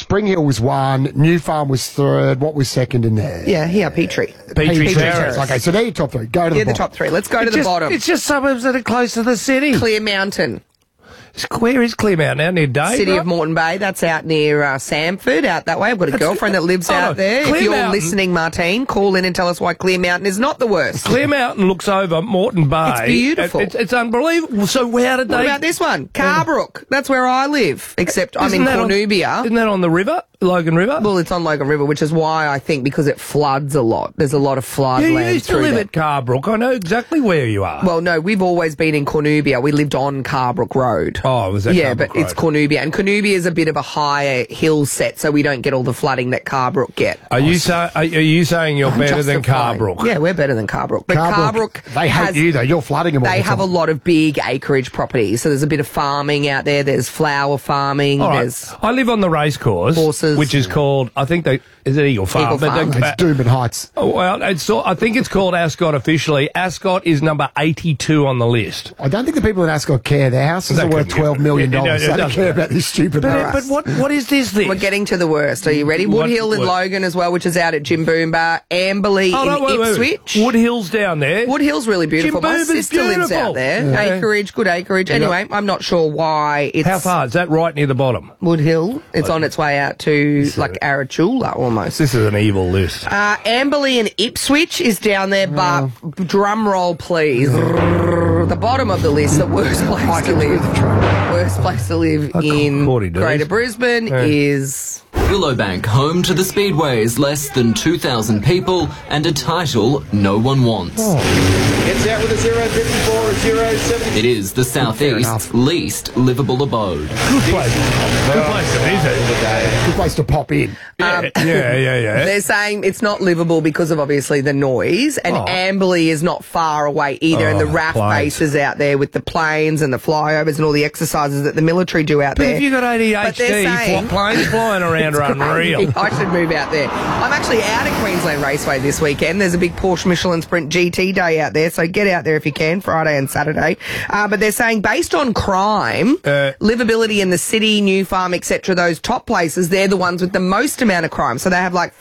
Spring Hill was 1, New Farm was 3rd. What was second in there? Yeah, here, Petrie. Petrie Terrace. Okay, so they're your top 3. Go to Yeah, the the bottom. top 3. Let's go to the bottom. It's just suburbs that are close to the city. Clear Mountain. Where is Clearmount? Out near Dave? City of Moreton Bay. That's out near Samford, out that way. I've got a girlfriend that lives out there. If you're Clearmountain. listening, Martine, call in and tell us why Clear Mountain is not the worst. Clearmountain looks over Moreton Bay. It's beautiful. It's unbelievable. So how did What they... about this one? Carbrook. That's where I live, except I'm in Cornubia. Isn't that on the river? Logan River? Well, it's on Logan River, which is why I think because it floods a lot. There's a lot of flood You land used to through live there. at Carbrook. I know exactly where you are. Well, no, we've always been in Cornubia. We lived on Carbrook Road. Oh, was that Yeah, Carbrook but it's Road? Cornubia, and Cornubia is a bit of a higher hill set, so we don't get all the flooding that Carbrook get. Are you saying you're better than Justifying. Carbrook? Yeah, we're better than Carbrook. But Carbrook they hate you, though. You're flooding them all They the have a time. lot of big acreage properties, so there's a bit of farming out there. There's flower farming. All right. There's I live on the racecourse, Horses. which is called, I think is it Eagle Farm? Eagle Farm. It's Doomben Heights. Well, I think it's called Ascot officially. Ascot is number 82 on the list. I don't think the people in Ascot care. Their houses They are worth couldn't $12 million. give- They don't care about this stupid But harass. what is this? We're getting to the worst. Are you ready? Woodhill in Logan as well, which is out at Jimboomba. Amberley in Ipswich. Woodhill's down there. Woodhill's really beautiful. My Jimboomba's sister lives beautiful. out there. Yeah. Acreage, good acreage. Anyway, I'm not sure why it's... How far? Is that right near the bottom? Woodhill. It's on its way out to, like, Arachula almost. This is an evil list. Amberley and Ipswich is down there, but drum roll, please. The bottom of the list, the worst place to live. Worst place to live in according to Greater this. Brisbane is... Willowbank, home to the Speedways, less than 2,000 people, and a title no one wants. Gets out with a 0.54, a 0.70. It is the southeast's least livable abode. Good place. Good place to visit. Good place to pop in. Yeah. They're saying it's not livable because of obviously the noise, and Amberley is not far away either, and the RAF planes. bases out there with the planes and the flyovers and all the exercises that the military do out But there. if you got But they're ADHD, saying- planes flying around are unreal. I should move out there. I'm actually out at Queensland Raceway this weekend. There's a big Porsche Michelin Sprint GT day out there, so get out there if you can, Friday and Saturday. But they're saying based on crime, livability in the city, New Farm, etc., those top places, they're the ones with the most amount of crime. So they have like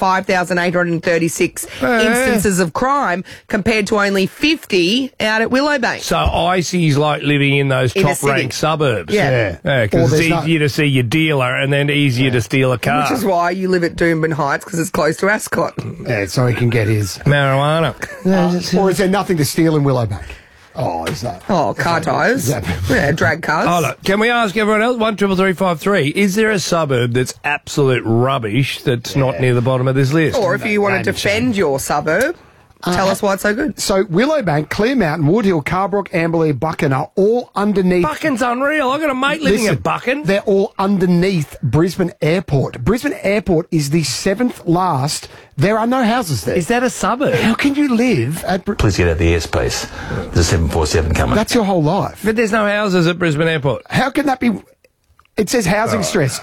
5,836 instances of crime compared to only 50 out at Willowbank. So Icy's like living in those In the top-ranked city. suburbs. Yeah. Or Because it's there's easier to see your dealer and then easier to steal a car. Which is why you live at Doomben Heights, because it's close to Ascot. Yeah, so he can get his. Marijuana. Or is there nothing to steal in Willowbank? Oh, is that? Oh, car tyres. Yeah, drag cars. Hold on. Can we ask everyone else? 13353. Is there a suburb that's absolute rubbish that's not near the bottom of this list? Or if you want to defend your suburb, tell us why it's so good. So Willowbank, Clear Mountain, Woodhill, Carbrook, Amberley, Buchan are all underneath. Buchan's unreal. I've got a mate living Listen, at Buchan. They're all underneath Brisbane Airport. Brisbane Airport is the 7th last. There are no houses there. Is that a suburb? How can you live at... Please get out of the airspace. There's a 747 coming. That's your whole life. But there's no houses at Brisbane Airport. How can that be... It says housing stress,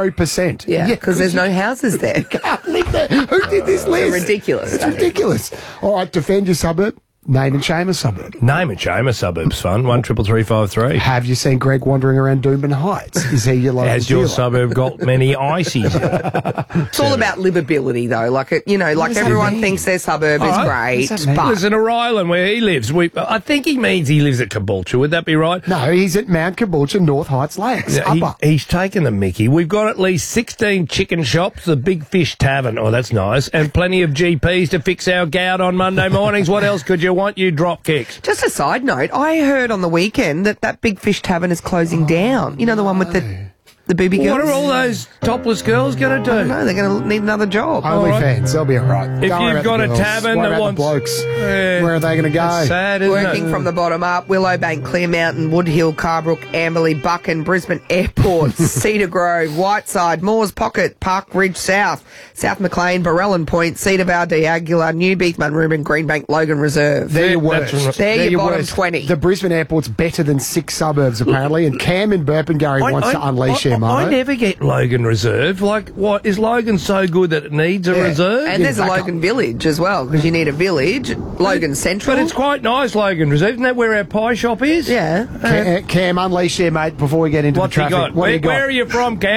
0%. Yeah, because there's no houses there. You can't live there. Who did this list? Ridiculous. It's ridiculous. All right, defend your suburb. Name and shame a suburb. Name and shame a suburb's fun. 13353. Have you seen Greg wandering around Doomben Heights? Is he your local Has your dealer? suburb got many ices? It's all about livability, though. Like, like does that everyone mean? thinks their suburb is All right. great, What does that mean? but Listen, to Ryland, where he lives, I think he means he lives at Caboolture. Would that be right? No, he's at Mount Caboolture, North Heights Lakes. Yeah, Upper. he's taken the mickey. We've got at least 16 chicken shops, the Big Fish Tavern, oh, that's nice, and plenty of GPs to fix our gout on Monday mornings. What else could you want, you dropkicks? just a side note, I heard on the weekend that Big Fish Tavern is closing down. You know, the one with the booby girls? What are all those topless girls going to do? No, they're going to need another job. OnlyFans, they'll be all right. If Don't worry you've about got the a girls. tavern Worry that about wants... the blokes, Yeah. where are they going to go? That's sad, isn't Working it? from the bottom up, Willowbank, Clear Mountain, Woodhill, Carbrook, Amberley, Buchan, Brisbane Airport, Cedar Grove, Whiteside, Moores Pocket, Park Ridge South, South Maclean, Barellan Point, Cedar Vale, D'Aguilar, Newbeath, Munrooban, Greenbank, Logan Reserve. They're your That's worst. right. They're your bottom worst. 20. The Brisbane Airport's better than 6 suburbs, apparently, and Cam in Burpengary wants to unleash their I mono. never get Logan Reserve. Like, what, is Logan so good that it needs a reserve? And there's a back Logan Village as well, because you need a village. Logan Central. But it's quite nice, Logan Reserve. Isn't that where our pie shop is? Yeah. Cam, unleash there, mate, before we get into What's the he traffic. got? What do you got? Where are you from, Cam?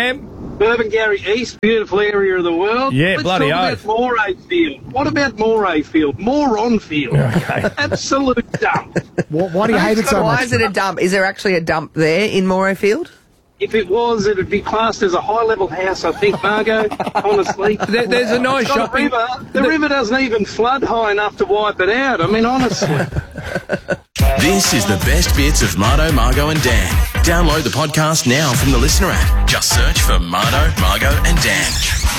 Burpengary East, beautiful area of the world. Yeah, Let's bloody talk oath. about Moray Field. What about Moray Field? Moron Field. Okay. Absolute dump. Why do you hate it so Why much? is it a dump? Is there actually a dump there in Morayfield? If it was, it would be classed as a high-level house, I think, Margot, honestly. There's a nice It's got a shopping... river. The river doesn't even flood high enough to wipe it out. I mean, honestly. This is the best bits of Marto, Margot and Dan. Download the podcast now from the Listener app. Just search for Marto, Margot and Dan.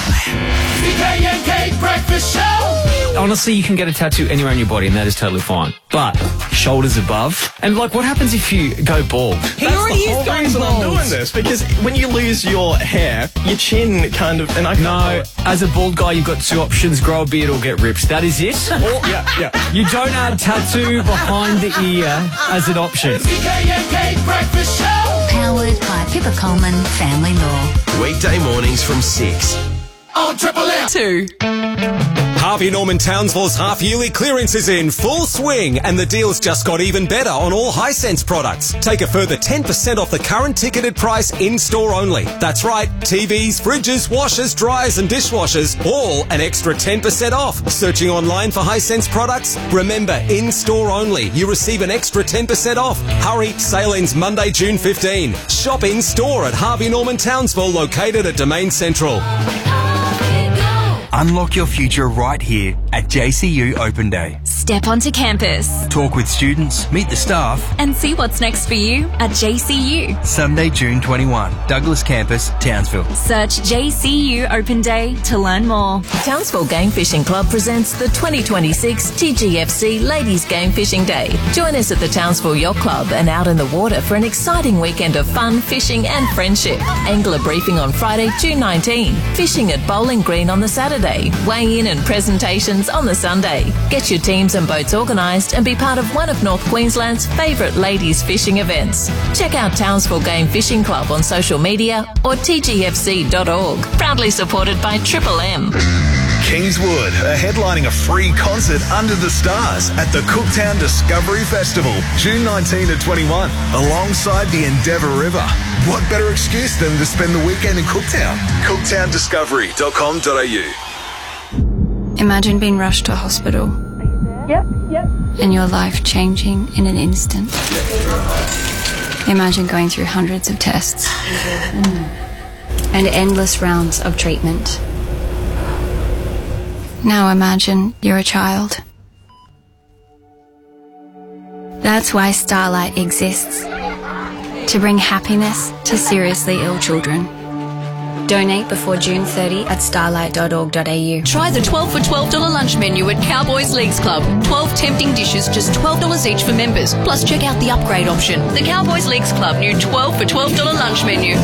CKNK Breakfast Show! Honestly, you can get a tattoo anywhere on your body and that is totally fine. But shoulders above? And like, what happens if you go bald? He already is going I'm bald. doing this because when you lose your hair, your chin kind of... And I No, as a bald guy, you've got two options, grow a beard or get ripped. That is it. yeah. You don't add tattoo behind the ear as an option. CKNK Breakfast Show! Powered by Pippa Coleman Family Law. Weekday mornings from 6. On Triple M! 2. Harvey Norman Townsville's half-yearly clearance is in full swing and the deals just got even better on all Hisense products. Take a further 10% off the current ticketed price in-store only. That's right, TVs, fridges, washers, dryers and dishwashers, all an extra 10% off. Searching online for Hisense products? Remember, in-store only. You receive an extra 10% off. Hurry, sale ends Monday, June 15. Shop in-store at Harvey Norman Townsville, located at Domain Central. Unlock your future right here at JCU Open Day. Step onto campus. Talk with students, meet the staff, and see what's next for you at JCU. Sunday, June 21, Douglas Campus, Townsville. Search JCU Open Day to learn more. Townsville Game Fishing Club presents the 2026 TGFC Ladies Game Fishing Day. Join us at the Townsville Yacht Club and out in the water for an exciting weekend of fun, fishing and friendship. Angler briefing on Friday, June 19. Fishing at Bowling Green on the Saturday. Weigh-in and presentations on the Sunday. Get your teams and boats organised and be part of one of North Queensland's favourite ladies fishing events. Check out Townsville Game Fishing Club on social media or tgfc.org. Proudly supported by Triple M. Kingswood are headlining a free concert under the stars at the Cooktown Discovery Festival, June 19 to 21, alongside the Endeavour River. What better excuse than to spend the weekend in Cooktown? CooktownDiscovery.com.au. Imagine being rushed to a hospital. Yep. And your life changing in an instant. Imagine going through hundreds of tests and endless rounds of treatment. Now imagine you're a child. That's why Starlight exists. To bring happiness to seriously ill children. Donate before June 30 at starlight.org.au. Try the 12 for $12 lunch menu at Cowboys Leagues Club. 12 tempting dishes, just $12 each for members. Plus, check out the upgrade option. The Cowboys Leagues Club, new 12 for $12 lunch menu.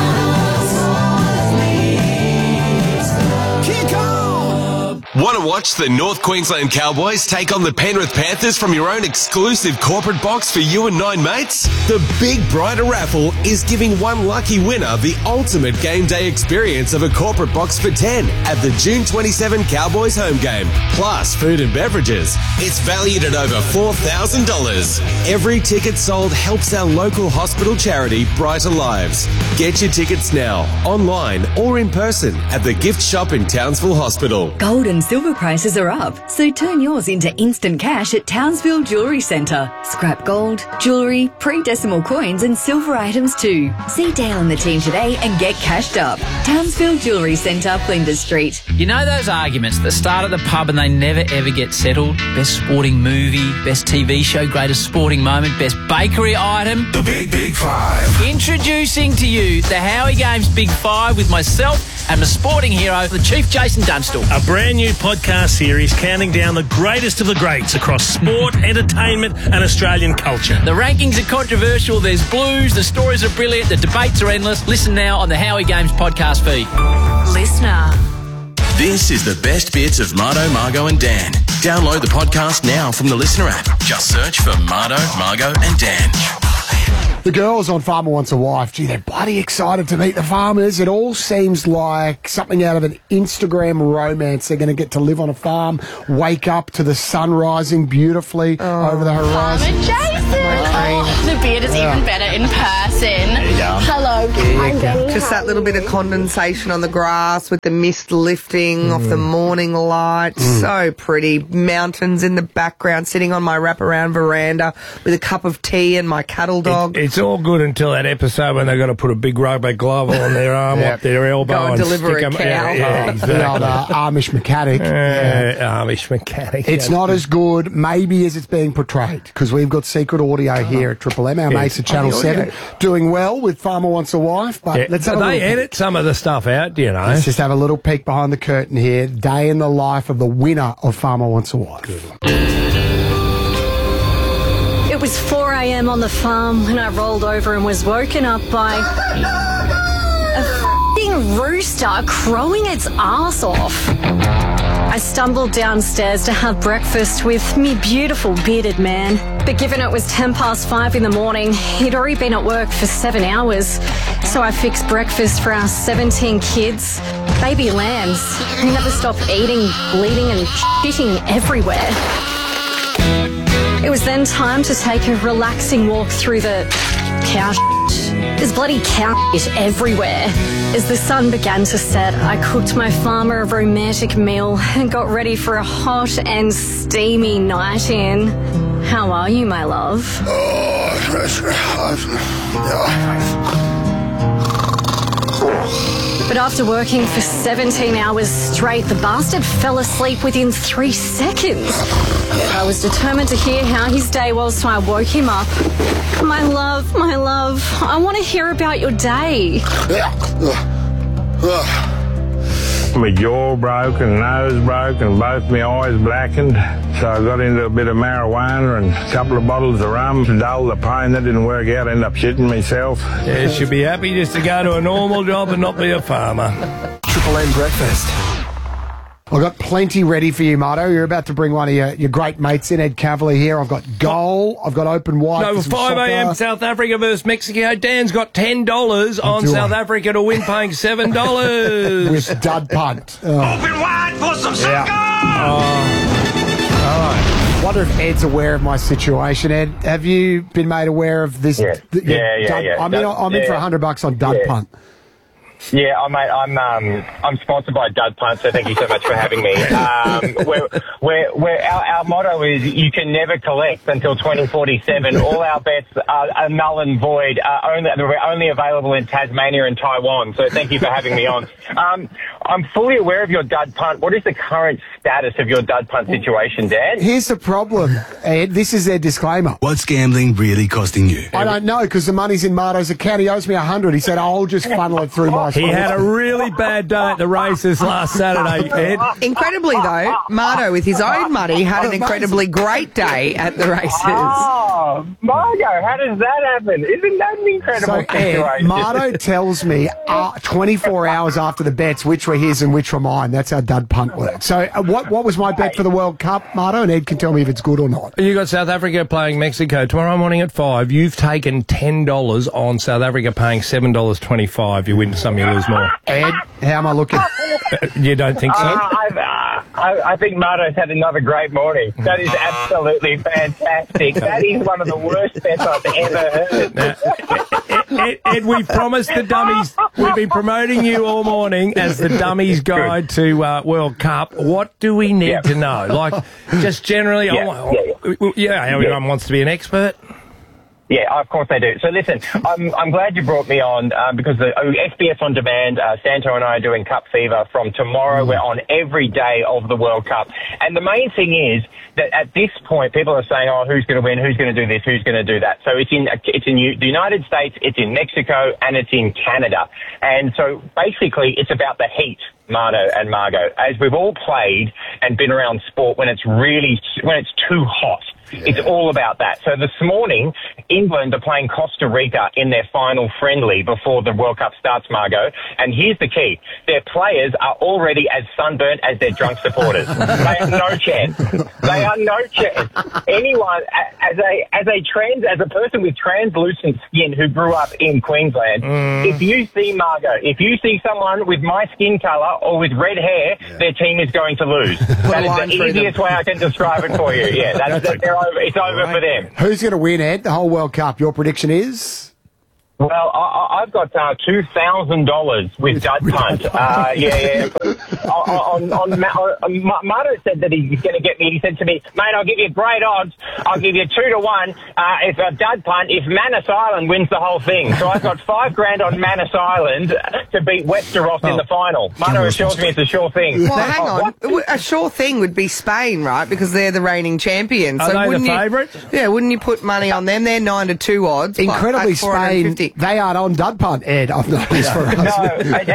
Want to watch the North Queensland Cowboys take on the Penrith Panthers from your own exclusive corporate box for you and 9 mates? The Big Brighter Raffle is giving one lucky winner the ultimate game day experience of a corporate box for 10 at the June 27 Cowboys home game, plus food and beverages. It's valued at over $4,000. Every ticket sold helps our local hospital charity Brighter Lives. Get your tickets now, online or in person at the gift shop in Townsville Hospital. Gold and silver prices are up, so turn yours into instant cash at Townsville Jewellery Centre. Scrap gold, jewellery, pre-decimal coins and silver items too. See Dale and the team today and get cashed up. Townsville Jewellery Centre, Flinders Street. You know those arguments that start at the pub and they never ever get settled? Best sporting movie, best TV show, greatest sporting moment, best bakery item? The Big Five. Introducing to you the Howie Games Big Five with myself and the sporting hero, the Chief Jason Dunstall. A brand new podcast series counting down the greatest of the greats across sport, entertainment and Australian culture. The rankings are controversial, there's blues, the stories are brilliant, the debates are endless. Listen now on the Howie Games podcast feed. Listener. This is the best bits of Marto, Margot and Dan. Download the podcast now from the Listener app. Just search for Marto, Margot and Dan. The girls on Farmer Wants a Wife, gee, they're bloody excited to meet the farmers. It all seems like something out of an Instagram romance. They're going to get to live on a farm, wake up to the sun rising beautifully over the horizon. Farmer Jason! Oh, the beard is even better in person. There you go. Hello, Just that little bit of condensation on the grass with the mist lifting off the morning light. So pretty. Mountains in the background, sitting on my wraparound veranda with a cup of tea and my cattle dog. It's all good until that episode when they've got to put a big rubber glove on their arm, up their elbow, Go and deliver stick a 'em- cow. exactly. The old Amish mechanic. Amish mechanic. It's not as good, maybe, as it's being portrayed, because we've got secret audio here at Triple M. Our mates at Channel 7 doing well with Farmer Wants a Wife. But let's have a they little edit some of the stuff out, do you know? Let's just have a little peek behind the curtain here. Day in the life of the winner of Farmer Wants a Wife. It was 4 a.m. on the farm when I rolled over and was woken up by a f***ing rooster crowing its arse off. I stumbled downstairs to have breakfast with me beautiful bearded man, but given it was 5:10 in the morning, he'd already been at work for 7 hours. So I fixed breakfast for our 17 kids, baby lambs, who never stop eating, bleeding and shitting everywhere. It was then time to take a relaxing walk through the cow shit. There's bloody cow shit everywhere. As the sun began to set, I cooked my farmer a romantic meal and got ready for a hot and steamy night in. How are you, my love? But after working for 17 hours straight, the bastard fell asleep within 3 seconds. I was determined to hear how his day was, so I woke him up. My love, I want to hear about your day. My jaw broke and nose broke and both my eyes blackened. So I got into a bit of marijuana and a couple of bottles of rum to dull the pain. That didn't work out. I ended up shitting myself. Yeah, she'd be happy just to go to a normal job and not be a farmer. Triple M breakfast. I've got plenty ready for you, Marto. You're about to bring one of your great mates in, Ed Cavalier here. I've got goal. I've got open wide. No, for some 5 a.m. soccer. South Africa versus Mexico. Dan's got $10 on South Africa to win, paying $7. With dud punt. Oh. Open wide for some soccer! Wonder if Ed's aware of my situation. Ed, have you been made aware of this? Yeah. I'm in for $100 on dud punt. Yeah, I'm sponsored by Dud Punt, so thank you so much for having me. Our motto is you can never collect until 2047. All our bets are null and void. They're only available in Tasmania and Taiwan. So thank you for having me on. I'm fully aware of your Dud Punt. What is the current status of your Dud Punt situation, Dan? Here's the problem, Ed. This is their disclaimer. What's gambling really costing you? I don't know, because the money's in Marto's account. He owes me $100. He said, I'll just funnel it through my He had a really bad day at the races last Saturday, Ed. Incredibly, though, Marto, with his own money, had an incredibly great day at the races. Oh, Margo, how does that happen? Isn't that an incredible situation? Marto tells me 24 hours after the bets which were his and which were mine. That's how dud punt works. So what was my bet for the World Cup, Marto? And Ed can tell me if it's good or not. You got South Africa playing Mexico tomorrow morning at 5. You've taken $10 on South Africa paying $7.25. You win some, you lose more. Ed, how am I looking? You don't think so? I think Marto's had another great morning. That is absolutely fantastic. That is one of the worst bets I've ever heard. Ed, we promised the dummies. We've been promoting you all morning as the dummies guide to World Cup. What do we need to know? Like, just generally, everyone wants to be an expert. Yeah, of course they do. So listen, I'm glad you brought me on because the SBS On Demand, Santo and I are doing Cup Fever from tomorrow. We're on every day of the World Cup. And the main thing is that at this point, people are saying, oh, who's going to win? Who's going to do this? Who's going to do that? So it's in the United States, it's in Mexico, and it's in Canada. And so basically it's about the heat, Marto and Margot. As we've all played and been around sport when it's too hot. It's all about that. So this morning, England are playing Costa Rica in their final friendly before the World Cup starts, Margot. And here's the key. Their players are already as sunburnt as their drunk supporters. They have no chance. They are no chance. Anyone, as a person with translucent skin who grew up in Queensland, if you see, Margot, if you see someone with my skin colour or with red hair, their team is going to lose. That is the easiest way I can describe it for you. Yeah, it's over for them. Who's going to win, Ed, the whole World Cup? Your prediction is? Well, I've got $2,000 with Dud Punt. Marto said that he's going to get me. He said to me, mate, I'll give you great odds. I'll give you 2-1 if a Dud Punt if Manus Island wins the whole thing. So I've got $5,000 on Manus Island to beat Westeros in the final. Marto assures me it's a sure thing. Well, hang on. A sure thing would be Spain, right? Because they're the reigning champions. Are they the favourites? Yeah, wouldn't you put money on them? They're 9-2 odds. Incredibly, like Spain, they aren't on Dud Punt, Ed, I've noticed for us. No,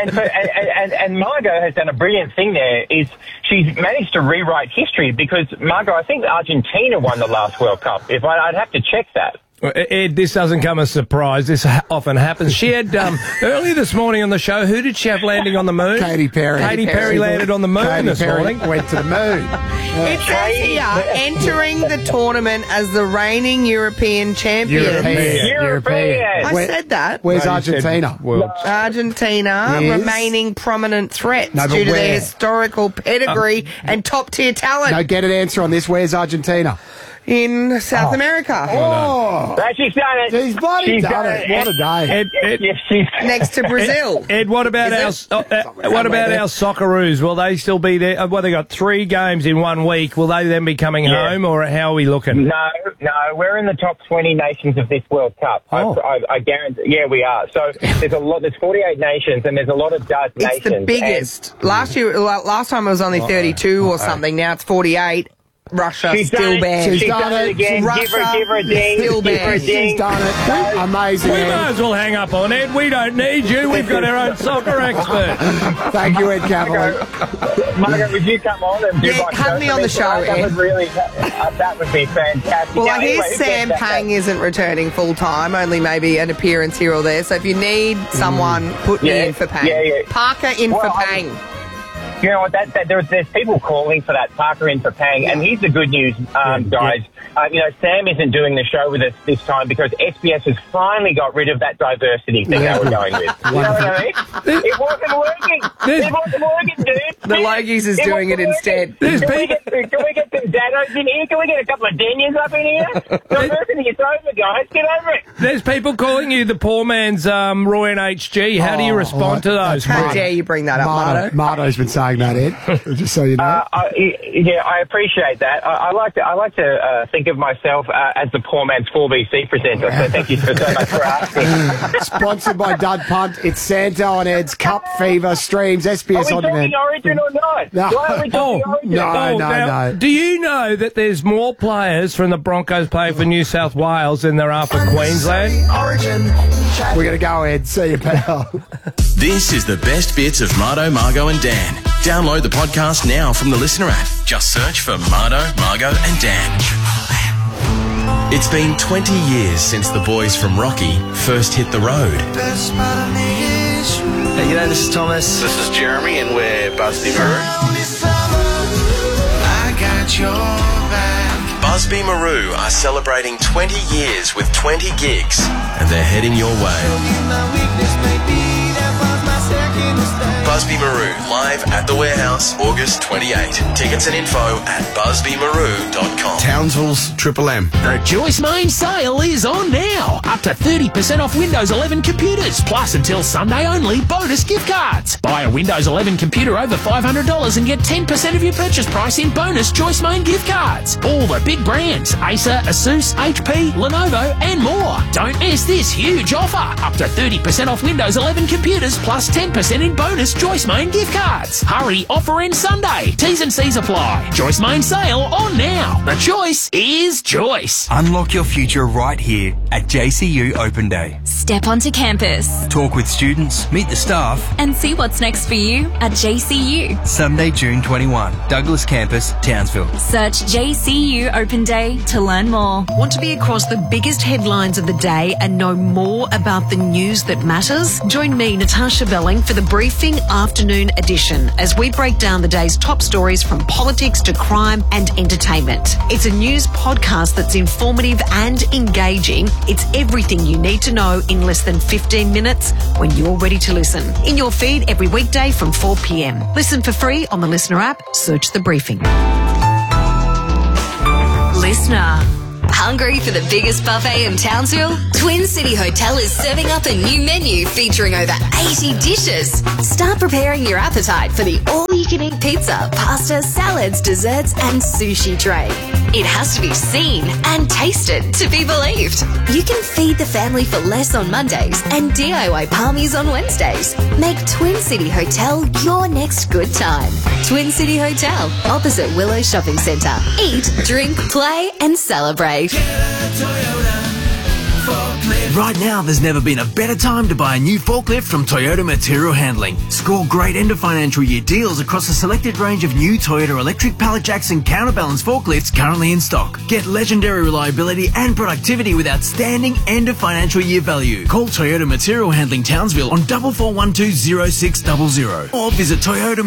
and Margot has done a brilliant thing there, is she's managed to rewrite history because, Margot, I think Argentina won the last World Cup. I'd have to check that. Ed, this doesn't come as a surprise. This often happens. She had, earlier this morning on the show, who did she have landing on the moon? Katy Perry. Katy Perry landed on the moon this morning. Went to the moon. It says here, entering the tournament as the reigning European champion. European. I said that. Where's Argentina? Argentina, remaining prominent threats due to their historical pedigree and top-tier talent. No, get an answer on this. Where's Argentina? In South America. She's done it. She's bloody done it. What a day. Next to Brazil. Ed, what about our Socceroos? Will they still be there? Well, they got 3 games in 1 week. Will they then be coming home, or how are we looking? No, we're in the top 20 nations of this World Cup. I guarantee. Yeah, we are. So there's a lot. There's 48 nations, and there's a lot of Dutch nations. It's the biggest. Last time it was only 32 or something. Now it's 48. Russia still banned. She's done it again. Russia give her a ding. still banned. She's done it. Amazing. We may as well hang up on Ed. We don't need you. We've got our own soccer expert. Thank you, Ed Cavalier. Margaret, would you come on and do my show? Have me on the show, Ed. That would be fantastic. Well, I hear Sam Pang isn't returning full time, only maybe an appearance here or there. So if you need someone, put me in for Pang. Parker in for Pang. You know what? There's people calling for that Parker in for Pang, and here's the good news, guys. Sam isn't doing the show with us this time because SBS has finally got rid of that diversity thing they were going with. You know what I mean? It wasn't working. It wasn't working, dude. The Logies is doing it instead. Can we get some dados in here? Can we get a couple of Daniels up in here? Diversity, it's over, guys. Get over it. There's people calling you the poor man's Roy and HG. How do you respond to those? How dare you bring that up, Marto? Marto's been saying that, Ed. Just so you know. I appreciate that. I like to think of myself as the poor man's 4BC presenter. So thank you so much for asking. Sponsored by Dud Punt. It's Santo and Ed's Cup Fever streams. SBS on demand. Are we talking Origin or not? No. Why are we talking Origin? No. Do you know that there's more players from the Broncos playing for New South Wales than there are for Queensland? We're going to go, Ed. See you, pal. This is the best bits of Marto, Margot and Dan. Download the podcast now from the Listener app. Just search for Marto, Margot and Dan. It's been 20 years since the boys from Rocky first hit the road. Hey, g'day, this is Thomas. This is Jeremy, and we're Busby Maru. Busby Maru are celebrating 20 years with 20 gigs, and they're heading your way. Busby Maru live at the Warehouse, August 28. Tickets and info at busbymaru.com. Townsville's Triple M. The Joyce Main sale is on now. Up to 30% off Windows 11 computers, plus until Sunday only bonus gift cards. Buy a Windows 11 computer over $500 and get 10% of your purchase price in bonus Joyce Main gift cards. All the big brands, Acer, Asus, HP, Lenovo and more. Don't miss this huge offer. Up to 30% off Windows 11 computers plus 10% in bonus Joyce Main gift cards. Hurry, offer ends Sunday. T's and C's apply. Joyce Main sale on now. The choice is Joyce. Unlock your future right here at JCU Open Day. Step onto campus. Talk with students, meet the staff, and see what's next for you at JCU. Sunday, June 21, Douglas Campus, Townsville. Search JCU Open Day to learn more. Want to be across the biggest headlines of the day and know more about the news that matters? Join me, Natasha Belling, for the Briefing Afternoon Edition as we break down the day's top stories from politics to crime and entertainment. It's a news podcast that's informative and engaging. It's everything you need to know in less than 15 minutes when you're ready to listen. In your feed every weekday from 4 p.m. Listen for free on the Listener app. Search The Briefing. Listener. Hungry for the biggest buffet in Townsville? Twin City Hotel is serving up a new menu featuring over 80 dishes. Start preparing your appetite for the all-you-can-eat pizza, pasta, salads, desserts and sushi tray. It has to be seen and tasted to be believed. You can feed the family for less on Mondays and DIY palmies on Wednesdays. Make Twin City Hotel your next good time. Twin City Hotel, opposite Willow Shopping Centre. Eat, drink, play and celebrate. Right now, there's never been a better time to buy a new forklift from Toyota Material Handling. Score great end of financial year deals across a selected range of new Toyota electric pallet jacks and counterbalance forklifts currently in stock. Get legendary reliability and productivity with outstanding end of financial year value. Call Toyota Material Handling Townsville on 4412 0600 or visit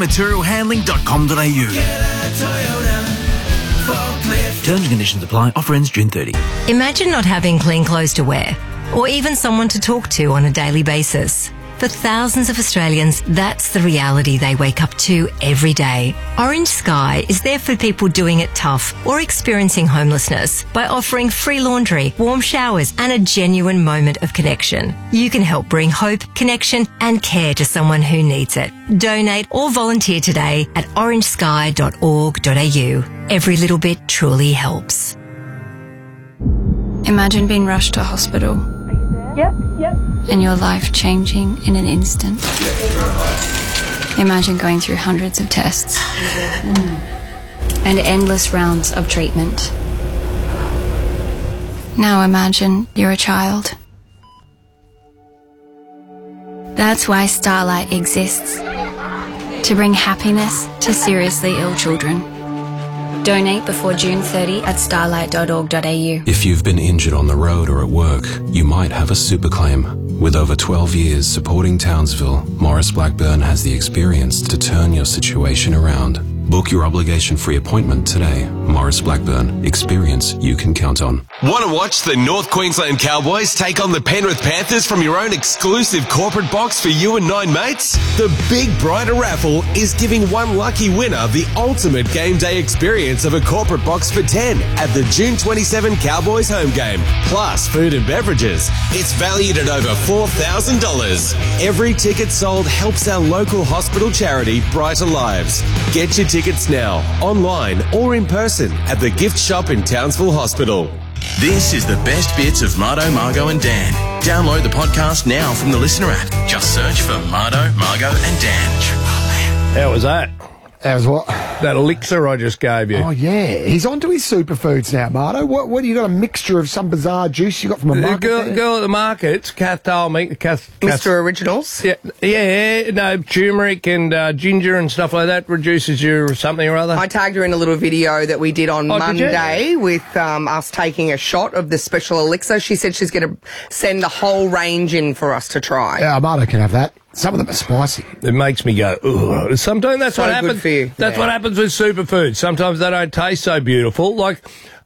toyotamaterialhandling.com.au. Terms and conditions apply. Offer ends June 30. Imagine not having clean clothes to wear, or even someone to talk to on a daily basis. For thousands of Australians, that's the reality they wake up to every day. Orange Sky is there for people doing it tough or experiencing homelessness by offering free laundry, warm showers and a genuine moment of connection. You can help bring hope, connection and care to someone who needs it. Donate or volunteer today at orangesky.org.au. Every little bit truly helps. Imagine being rushed to hospital. Yep. And your life changing in an instant. Imagine going through hundreds of tests and endless rounds of treatment. Now imagine you're a child. That's why Starlight exists. To bring happiness to seriously ill children. Donate before June 30 at starlight.org.au. If you've been injured on the road or at work, you might have a super claim. With over 12 years supporting Townsville, Morris Blackburn has the experience to turn your situation around. Book your obligation-free appointment today. Morris Blackburn. Experience you can count on. Want to watch the North Queensland Cowboys take on the Penrith Panthers from your own exclusive corporate box for you and 9 mates? The Big Brighter Raffle is giving one lucky winner the ultimate game day experience of a corporate box for 10 at the June 27 Cowboys home game, plus food and beverages. It's valued at over $4,000. Every ticket sold helps our local hospital charity Brighter Lives. Get your tickets now, online or in person at the gift shop in Townsville Hospital. This is the best bits of Mardo, Margot and Dan. Download the podcast now from the Listener app. Just search for Mardo, Margot and Dan. How was that? That was what? That elixir I just gave you. Oh, yeah. He's onto his superfoods now, Mardo. What do you got? A mixture of some bizarre juice you got from a market? The girl at the market, Kath told me. Mr. Originals? Yeah, no, turmeric and ginger and stuff like that reduces your something or other. I tagged her in a little video that we did on Monday with us taking a shot of the special elixir. She said she's going to send the whole range in for us to try. Yeah, Mardo can have that. Some of them are spicy. It makes me go, ugh. Sometimes that's So what good happens. for you. That's Yeah. what happens with superfoods. Sometimes they don't taste so beautiful. Like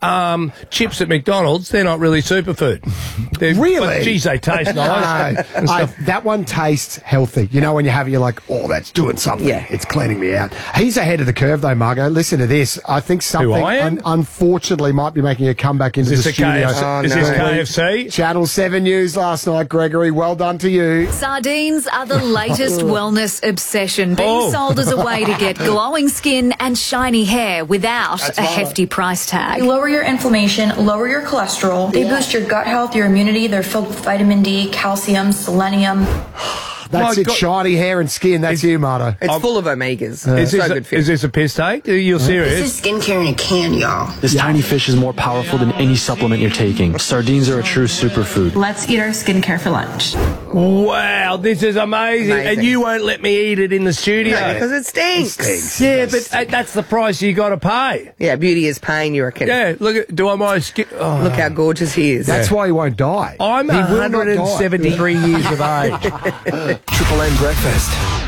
chips at McDonald's, they're not really superfood. Really? But, geez, they taste nice. and stuff. That one tastes healthy. You know, when you have it, you're like, oh, that's doing something. Yeah. It's cleaning me out. He's ahead of the curve, though, Margot. Listen to this. I think something, I am? unfortunately, might be making a comeback into Is the this a studio. KFC? Is this KFC? Channel 7 News last night, Gregory. Well done to you. Sardines are the latest wellness obsession, being sold as a way to get glowing skin and shiny hair without a hefty price tag. They lower your inflammation, lower your cholesterol. They boost your gut health, your immunity. They're filled with vitamin D, calcium, selenium. That's My it. God. Shiny hair and skin. That's you, Mardo. It's full of omegas. Is so this, good for you. is this a piss take? You're serious? This is skincare in a can, y'all. This tiny fish is more powerful than any supplement you're taking. Sardines are a true superfood. Let's eat our skincare for lunch. Wow, this is amazing. And you won't let me eat it in the studio. No, because it stinks. Yeah, but that's the price you got to pay. Yeah, beauty is pain, you reckon? Yeah, look at, do I my skin? Oh. Look how gorgeous he is. That's why he won't die. I'm He will not die. 173 years of age. Triple M breakfast.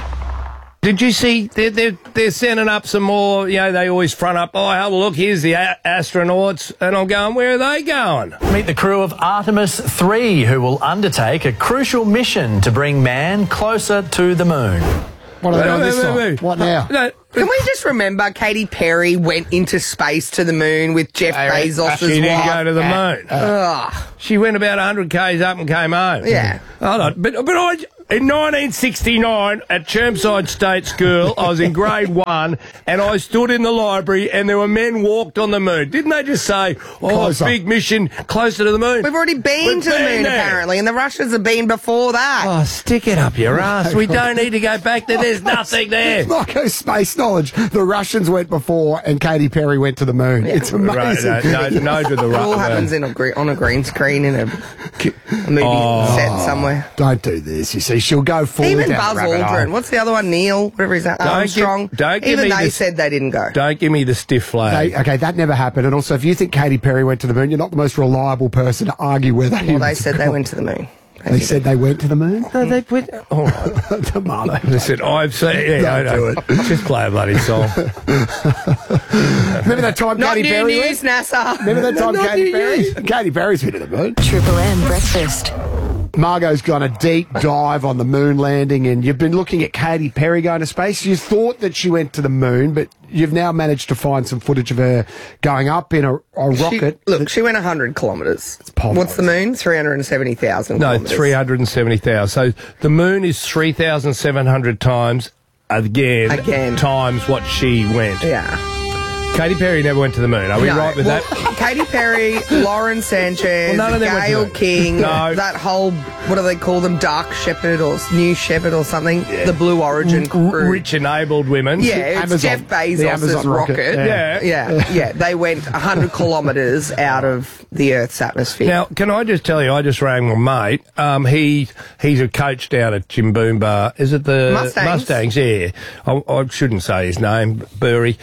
Did you see, they're sending up some more, you know, they always front up, oh, have a look, here's the astronauts, and I'm going, where are they going? Meet the crew of Artemis 3, who will undertake a crucial mission to bring man closer to the moon. What are they doing this time? What now? Can we just remember Katy Perry went into space to the moon with Jeff Bezos' She didn't go to the moon. She went about 100 k's up and came home. Yeah. Hold on. But in 1969 at Chermside State School, I was in grade 1 and I stood in the library and there were men walked on the moon. Didn't they just say, Closer. big mission, closer to the moon? We've already been to the moon, apparently, and the Russians have been before that. Oh, stick it up your ass. We don't need to go back there. There's nothing there. Marco, space knowledge. The Russians went before and Katy Perry went to the moon. It's amazing. Right, no to the It all happens on a green screen in a movie set somewhere. Don't do this. You see, she'll go forward. Even Buzz Aldrin. What's the other one? Neil, whatever he's that. Armstrong. Even they said they didn't go. Don't give me the stiff flag. Okay, that never happened. And also, if you think Katy Perry went to the moon, you're not the most reliable person to argue whether. Well, they said they went to the moon. They said they went to the moon? No, they went. All right. Tomato. They said, I've seen. Yeah, Don't do it. Just play a bloody song. Remember that time Not Katy new Perry news, NASA. Remember that time Katy Perry? Katy Perry's been to the moon. Triple M breakfast. Margot's gone a deep dive on the moon landing, and you've been looking at Katy Perry going to space. You thought that she went to the moon, but you've now managed to find some footage of her going up in a rocket. She went 100 kilometres. What's the moon? 370,000 No, kilometres. 370,000. So the moon is 3,700 times again times what she went. Yeah. Katy Perry never went to the moon. Are we right with that? Katy Perry, Lauren Sanchez, Well, none of them went to Gail the- King, No. that whole, what do they call them, Dark Shepherd or New Shepherd or something, the Blue Origin crew. Rich enabled women. Yeah, it's Jeff Bezos' rocket. Yeah. They went 100 kilometres out of the Earth's atmosphere. Now, can I just tell you, I just rang my mate. He's a coach down at Jimboomba. Is it the Mustangs? Yeah. I shouldn't say his name, Burry.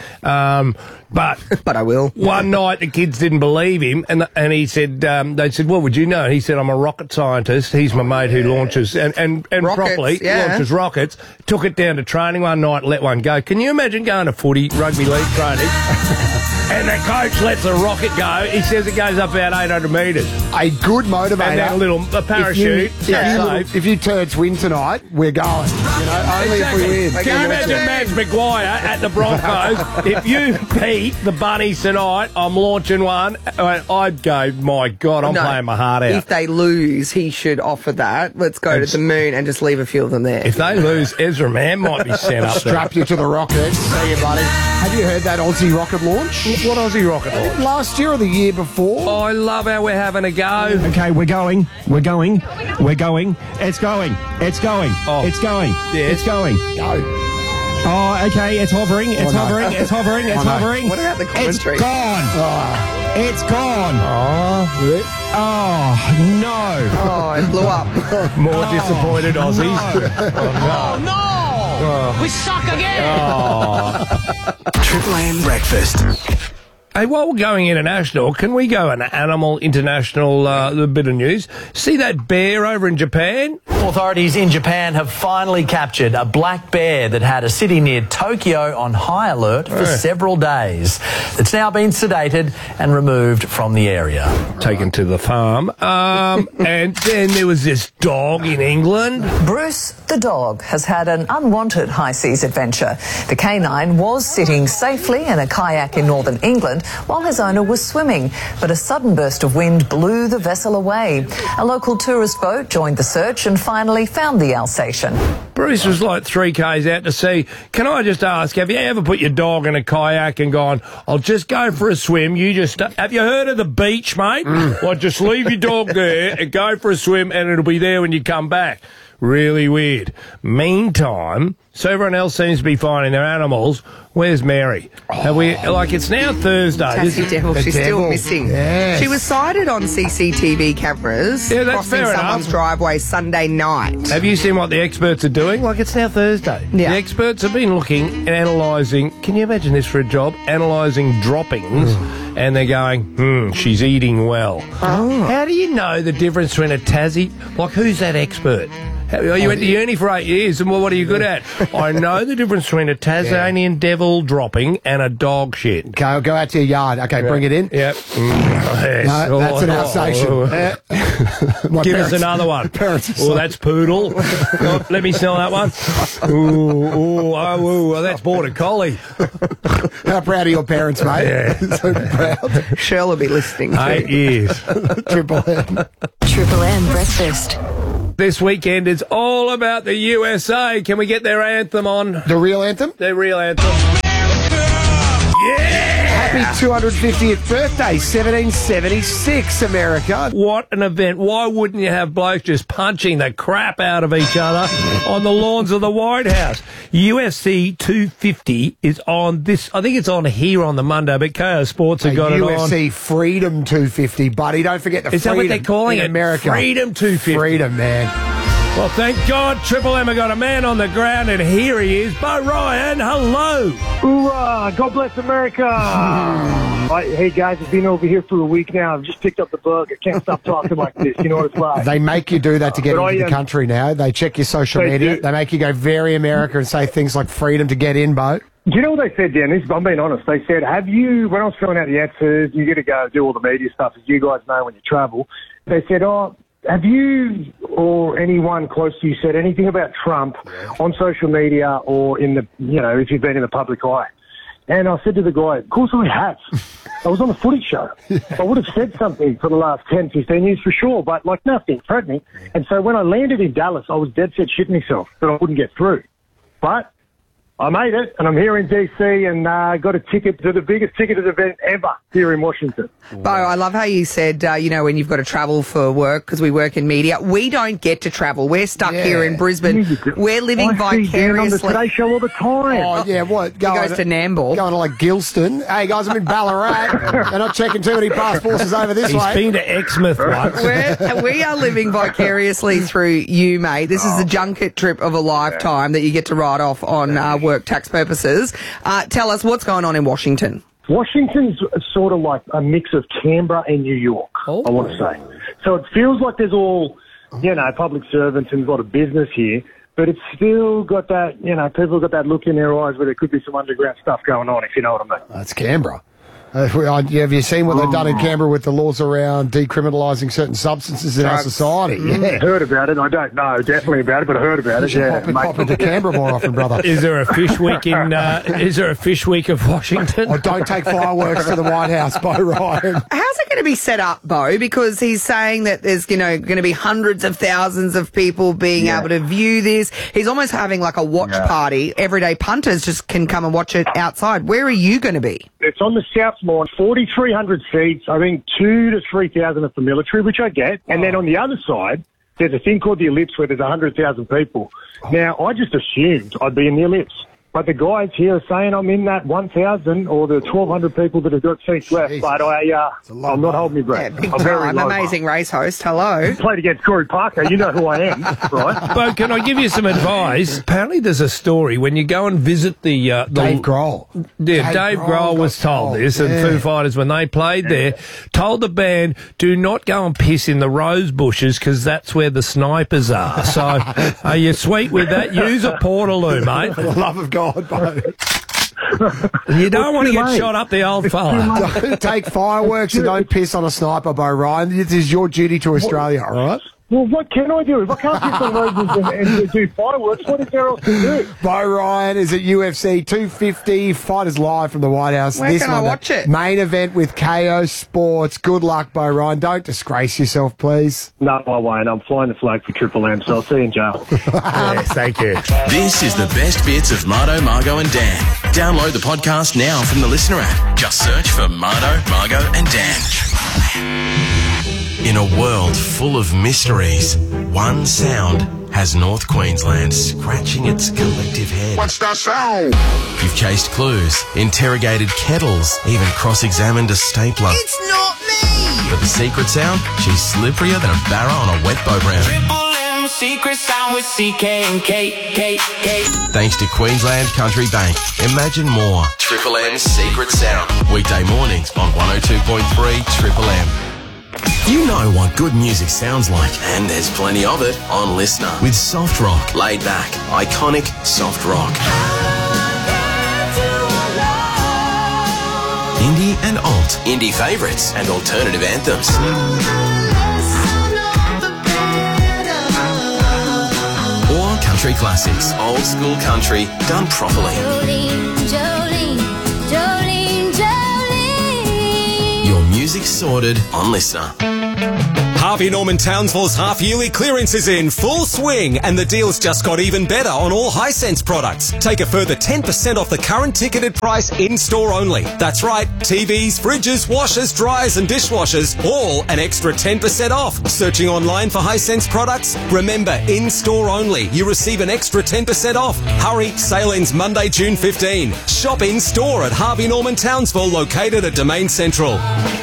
But I will. One night the kids didn't believe him, and he said, they said, "What would you know?" And he said, "I'm a rocket scientist." He's my mate who launches and Rockets, properly yeah. launches rockets. Took it down to training one night, let one go. Can you imagine going to footy, rugby league training? And the coach lets the rocket go. He says it goes up about 800 metres. A good motivator. And then a parachute. If you turns win tonight, we're going. You know, only if we win. Can you imagine Max Maguire at the Broncos? If you beat the Bunnies tonight, I'm launching one. I'd go, my God, I'm playing my heart out. If they lose, he should offer that. Let's go to the moon and just leave a few of them there. If they lose, Ezra Mann might be sent up there. Strap you to the rocket. See you, buddy. Have you heard that Aussie rocket launch? What Aussie rocket launch? Last year or the year before? I love how we're having a go. Okay, we're going. It's going. It's going. It's going. Yes. It's going. Go. Oh, okay, it's hovering. It's hovering. It's hovering. It's hovering. What about the commentary? It's gone. It's gone. Oh, no. Oh, it blew up. More disappointed Aussies. Oh, no! We suck again! Triple M breakfast. Hey, while we're going international, can we go an animal international bit of news? See that bear over in Japan? Authorities in Japan have finally captured a black bear that had a city near Tokyo on high alert for several days. It's now been sedated and removed from the area. Taken to the farm. And then there was this dog in England. Bruce, the dog, has had an unwanted high seas adventure. The canine was sitting safely in a kayak in northern England while his owner was swimming, but a sudden burst of wind blew the vessel away. A local tourist boat joined the search and finally found the Alsatian. Bruce was like 3 k's out to sea. Can I just ask, have you ever put your dog in a kayak and gone, I'll just go for a swim, have you heard of the beach, mate? Well, just leave your dog there and go for a swim and it'll be there when you come back. Really weird. Meantime, so everyone else seems to be finding their animals. Where's Mary? Have we, it's now Thursday. Tassie Devil, she's still missing. Yes. She was sighted on CCTV cameras crossing fair someone's enough. driveway Sunday night. Have you seen what the experts are doing? It's now Thursday. Yeah. The experts have been looking and analysing, can you imagine this for a job? Analysing droppings, and they're going, she's eating well. How do you know the difference between a Tassie? Who's that expert? You went to uni for 8 years, and what are you good at? I know the difference between a Tasmanian devil dropping and a dog shit. Go out to your yard. Okay, bring it in. Yep. No, that's an Alsatian. Give us another one. That's poodle. Oh, let me smell that one. Ooh, that's border collie. How proud are your parents, mate? Yeah. So proud. Shell will be listening too. 8 years. Triple M. Triple M breakfast. This weekend is all about the USA. Can we get their anthem on? The real anthem? Their real anthem. Happy 250th birthday, 1776, America. What an event. Why wouldn't you have blokes just punching the crap out of each other on the lawns of the White House? UFC 250 is on this, I think it's on here on the Monday, but KO Sports have got it on. UFC Freedom 250, buddy. Don't forget the Is freedom. that what they're calling it? America. Freedom 250. Freedom, man. Well, thank God Triple M have got a man on the ground, and here he is, Bo Ryan. Hello. Hoorah! God bless America! Hey, guys, I've been over here for a week now. I've just picked up the bug. I can't stop talking like this. You know what it's like. They make you do that to get into the country now. They check your social media. They make you go very America and say things like freedom to get in, Bo. Do you know what they said, Dan? I'm being honest. They said, when I was filling out the answers, you got to go do all the media stuff, as you guys know when you travel. They said, have you or anyone close to you said anything about Trump on social media or in the, if you've been in the public eye? And I said to the guy, of course I have. I was on a footy show. I would have said something for the last 10, 15 years for sure, but nothing threatening. And so when I landed in Dallas, I was dead set shitting myself that I wouldn't get through. But I made it, and I'm here in DC, and got a ticket to the biggest ticketed event ever here in Washington. Bo, I love how you said, when you've got to travel for work, because we work in media, we don't get to travel. We're stuck here in Brisbane. We're living vicariously. On the Today Show all the time. Oh, yeah, what? He goes to Nambour. Going to Gilston. Hey, guys, I'm in Ballarat. They're not checking too many passports over this way. He's been to Exmouth once. We are living vicariously through you, mate. This is the junket trip of a lifetime that you get to ride off on work tax purposes. Tell us what's going on in Washington. Washington's sort of like a mix of Canberra and New York, I want to say. So it feels like there's all, public servants and a lot of business here, but it's still got that, people got that look in their eyes where there could be some underground stuff going on, if you know what I mean. That's Canberra. Have you seen what they've done in Canberra with the laws around decriminalising certain substances in our society? Yeah. Heard about it. I don't know definitely about it, but I heard about it. Yeah, pop into Canberra more often, brother. Is there a fish week in? Is there a fish week of Washington? Oh, don't take fireworks to the White House, Bo Ryan. How's it going to be set up, Bo? Because he's saying that there's going to be hundreds of thousands of people being able to view this. He's almost having like a watch party. Everyday punters just can come and watch it outside. Where are you going to be? It's on the South Lawn, 4,300 seats. I think 2,000 to 3,000 at the military, which I get. And then on the other side, there's a thing called the Ellipse where there's 100,000 people. Now, I just assumed I'd be in the Ellipse. But the guys here are saying I'm in that 1,000 or the 1,200 people that have got seats left. But I'm not holding my breath. Yeah, big time. Amazing race host. Hello. Played against Corey Parker. You know who I am, right? Bo, can I give you some advice? Apparently there's a story when you go and visit the Dave Grohl. Yeah, Dave Grohl was told this, and Foo Fighters, when they played there, told the band, do not go and piss in the rose bushes because that's where the snipers are. So are you sweet with that? Use a Portaloo, mate. For the love of God. You don't want to get shot up the old fella. Don't take fireworks and don't piss on a sniper, Bo Ryan. This is your duty to Australia, all right? Well, what can I do? If I can't piss on roses and do fireworks, what is there else to do? Bo Ryan is at UFC 250, Fighters Live from the White House. Where can I watch it? Main event with KO Sports. Good luck, Bo Ryan. Don't disgrace yourself, please. No, I won't. I'm flying the flag for Triple M, so I'll see you in jail. Yes, thank you. This is the best bits of Mardo, Margo and Dan. Download the podcast now from the Listener app. Just search for Mardo, Margo and Dan. In a world full of mysteries, one sound has North Queensland scratching its collective head. What's that sound? You've chased clues, interrogated kettles, even cross-examined a stapler. It's not me! But the secret sound? She's slipperier than a barra on a wet boat round. Triple M, secret sound with CK and K. Thanks to Queensland Country Bank. Imagine more. Triple M's Secret Sound. Weekday mornings on 102.3 Triple M. You know what good music sounds like, and there's plenty of it on Listener. With soft rock, laid back, iconic soft rock. Indie and alt, indie favourites and alternative anthems. Or country classics, old school country done properly. Jolene, Jolene, Jolene. Your music sorted on Listener. Harvey Norman Townsville's half-yearly clearance is in full swing, and the deals just got even better on all Hisense products. Take a further 10% off the current ticketed price in-store only. That's right, TVs, fridges, washers, dryers and dishwashers, all an extra 10% off. Searching online for Hisense products? Remember, in-store only. You receive an extra 10% off. Hurry, sale ends Monday, June 15. Shop in-store at Harvey Norman Townsville, located at Domain Central.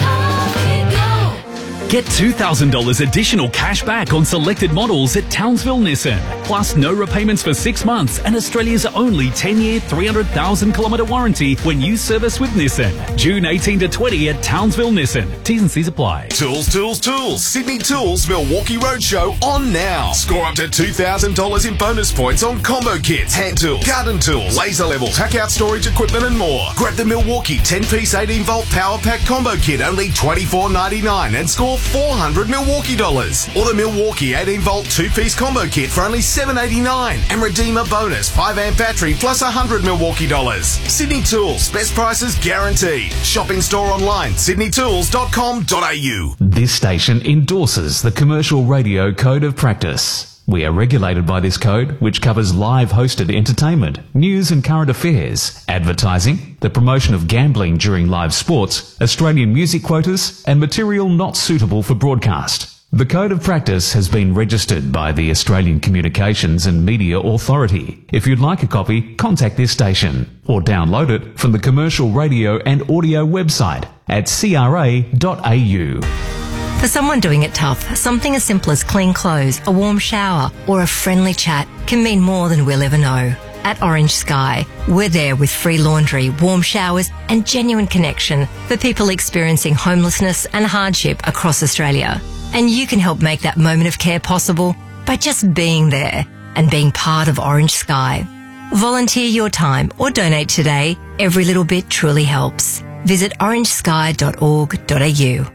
Get $2,000 additional cash back on selected models at Townsville Nissan. Plus no repayments for 6 months and Australia's only 10-year, 300,000-kilometre warranty when you service with Nissan. June 18 to 20 at Townsville Nissan. T's and C's apply. Tools, Tools, Tools. Sydney Tools Milwaukee Roadshow on now. Score up to $2,000 in bonus points on combo kits, hand tools, garden tools, laser levels, hack-out storage equipment and more. Grab the Milwaukee 10-piece 18-volt power pack combo kit, only $24.99, and score $400 Milwaukee dollars. Or the Milwaukee 18-volt 2-piece combo kit for only $7.89 and redeem a bonus 5-amp battery plus $100 Milwaukee dollars. Sydney Tools, best prices guaranteed. Shop in store online, sydneytools.com.au. This station endorses the Commercial Radio Code of Practice. We are regulated by this code, which covers live hosted entertainment, news and current affairs, advertising, the promotion of gambling during live sports, Australian music quotas, and material not suitable for broadcast. The Code of Practice has been registered by the Australian Communications and Media Authority. If you'd like a copy, contact this station or download it from the Commercial Radio and Audio website at cra.au. For someone doing it tough, something as simple as clean clothes, a warm shower, or a friendly chat can mean more than we'll ever know. At Orange Sky, we're there with free laundry, warm showers, and genuine connection for people experiencing homelessness and hardship across Australia. And you can help make that moment of care possible by just being there and being part of Orange Sky. Volunteer your time or donate today. Every little bit truly helps. Visit orangesky.org.au.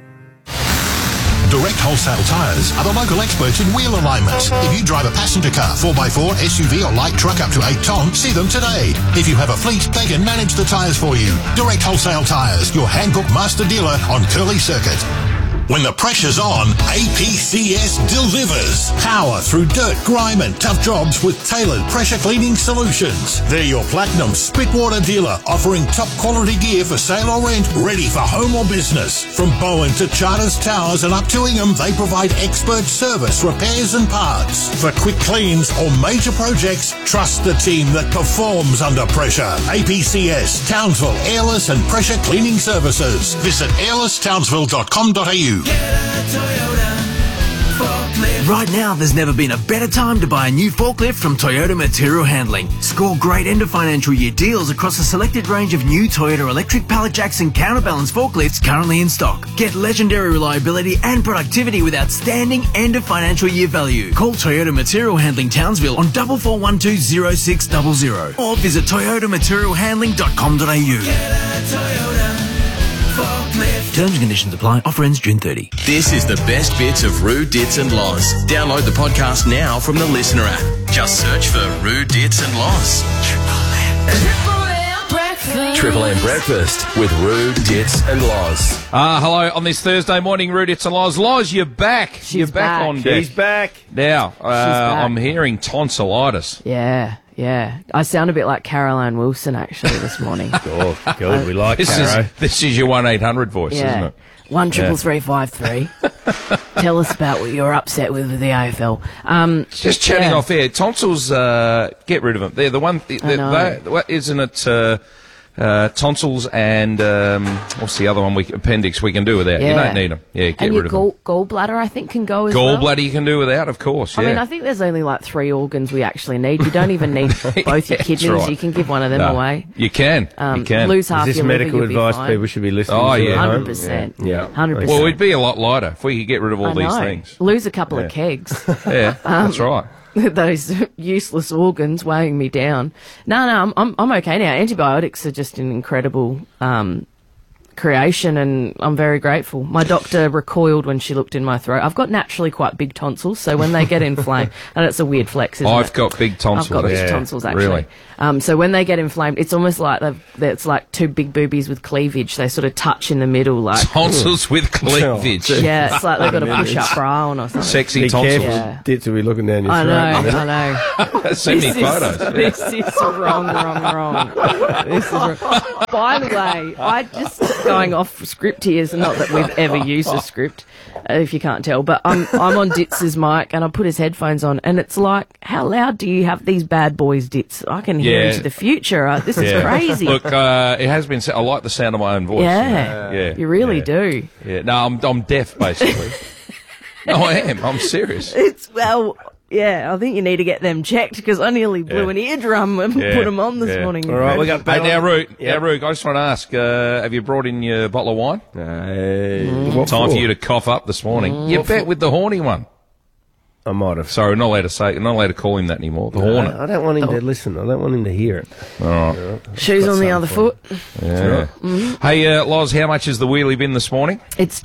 Direct Wholesale Tyres are the local experts in wheel alignment. If you drive a passenger car, 4x4, SUV or light truck up to 8 tonne, see them today. If you have a fleet, they can manage the tyres for you. Direct Wholesale Tyres, your Hankook master dealer on Curly Circuit. When the pressure's on, APCS delivers. Power through dirt, grime and tough jobs with tailored pressure cleaning solutions. They're your Platinum Spitwater dealer, offering top quality gear for sale or rent, ready for home or business. From Bowen to Charters Towers and up to Ingham, they provide expert service, repairs and parts. For quick cleans or major projects, trust the team that performs under pressure. APCS, Townsville, Airless and Pressure Cleaning Services. Visit airlesstownsville.com.au. Right now, there's never been a better time to buy a new forklift from Toyota Material Handling. Score great end of financial year deals across a selected range of new Toyota electric pallet jacks and counterbalance forklifts currently in stock. Get legendary reliability and productivity with outstanding end of financial year value. Call Toyota Material Handling Townsville on 4412 0600 or visit toyotaMaterialHandling.com.au. Terms and conditions apply. Offer ends June 30. This is the best bits of Roo, Dits and Loz. Download the podcast now from the Listener app. Just search for Roo, Dits and Loz. Triple M Breakfast with Roo, Dits and Loz. Hello on this Thursday morning, Roo, Dits and Loz. Loz, you're back. You're back on deck. She's back. Now, I'm hearing tonsillitis. Yeah. I sound a bit like Caroline Wilson, actually, this morning. Good. We like Caro. This is your 1-800 voice, isn't it? 13353. Tell us about what you're upset with the AFL. Just chatting off air. Tonsils, get rid of them. They're the one. Isn't it? tonsils and what's the other one? Appendix we can do without. Yeah. You don't need them. Yeah, get and rid your of them. gallbladder, I think, can go as well. Gallbladder you can do without, of course. Yeah. I mean, I think there's only like 3 organs we actually need. You don't even need both your kidneys. right. You can give one of them No, away. You can. You can. Lose half Is this your liver, medical you'll be advice fine. people should be listening Oh, to? yeah. at home? 100%. Yeah. 100%. Well, we'd be a lot lighter if we could get rid of all I these know. things. Lose a couple of kegs. Yeah, that's right. Those useless organs weighing me down. No, I'm okay now. Antibiotics are just an incredible creation, and I'm very grateful. My doctor recoiled when she looked in my throat. I've got naturally quite big tonsils, so when they get inflamed, and it's a weird flex, isn't it? I've got big tonsils. I've got big Yeah, tonsils, actually. really. So when they get inflamed, it's almost like it's like 2 big boobies with cleavage. They sort of touch in the middle, like Tonsils with cleavage. Yeah, it's like they've got a push-up bra on or something. Sexy Be tonsils. careful, Yeah. Dits will be looking down your I throat. know, I know. Send me photos. This is wrong. This is wrong. By the way, I just going off script here, so not that we've ever used a script, if you can't tell, but I'm on Ditz's mic and I put his headphones on, and it's like, how loud do you have these bad boys, Ditz? I can hear into the future. This is crazy. Look, it has been said, I like the sound of my own voice. Yeah, you really do. Yeah. No, I'm deaf, basically. No, I am. I'm serious. Yeah, I think you need to get them checked, because I nearly blew an eardrum and put them on this morning. All right, we got Hey, now, Rook, I just want to ask, have you brought in your bottle of wine? What Time for for? you to cough up this morning. You bet with the horny one. I might have. Sorry, not allowed to call him that anymore. The hornet. I don't want him to listen. I don't want him to hear it. All right. Shoes on the other foot. Yeah. Hey, Loz, how much is the wheelie bin this morning? It's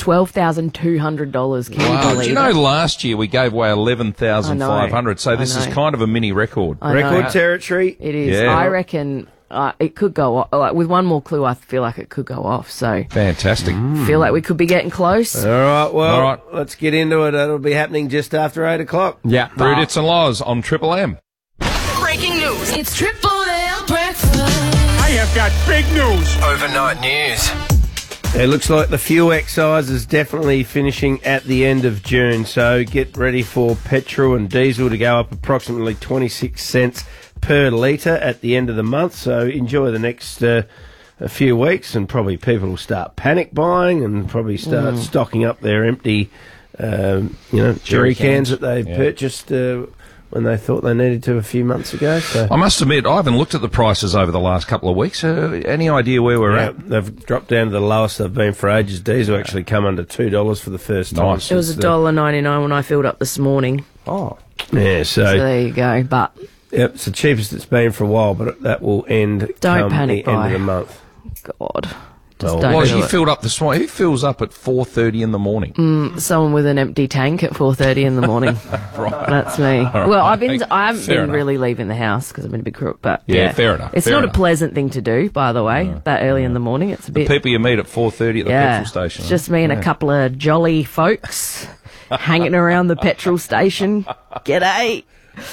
$12,200. Can you believe Do you know it? last year we gave away 11,500, so this is kind of a mini record. Record territory. It is. Yeah. I reckon it could go off. Like, with one more clue, I feel like it could go off. So Fantastic. feel like we could be getting close. All right, well, All right. let's get into it. It'll be happening just after 8 o'clock. Yeah. Rudits and Loz on Triple M. Breaking news. It's Triple M breakfast. I have got big news. Overnight news. It looks like the fuel excise is definitely finishing at the end of June, so get ready for petrol and diesel to go up approximately 26 cents per litre at the end of the month, so enjoy the next a few weeks, and probably people will start panic buying and probably start stocking up their empty jerry cans that they purchased when they thought they needed to a few months ago. So. I must admit, I haven't looked at the prices over the last couple of weeks. Any idea where we're at? They've dropped down to the lowest they've been for ages. Diesel actually come under $2 for the first time. It was $1.99 when I filled up this morning. Oh. Yeah, So there you go. But yep, it's the cheapest it's been for a while, but that will end Don't come panic the end buy. of the month. God. Well, don't do you it. filled up this morning. Who fills up at 4:30 in the morning? Someone with an empty tank at 4:30 in the morning. Right. That's me. All Well, right. I haven't Fair been enough. really leaving the house because I've been a big crook. But Yeah, fair enough, It's fair not enough. a pleasant thing to do, by the way. That early in the morning, it's a bit. People you meet at 4:30 at the petrol station. It's just me and a couple of jolly folks hanging around the petrol station. G'day.